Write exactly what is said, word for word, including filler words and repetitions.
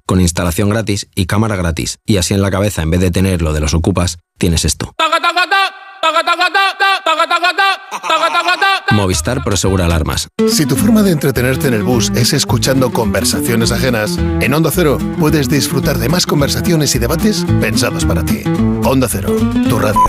con instalación gratis y cámara gratis. Y así en la cabeza, en vez de tener lo de los ocupas, tienes esto. Movistar Prosegura Alarmas. Si tu forma de entretenerte en el bus es escuchando conversaciones ajenas, en Onda Cero puedes disfrutar de más conversaciones y debates pensados para ti. Onda Cero, tu radio.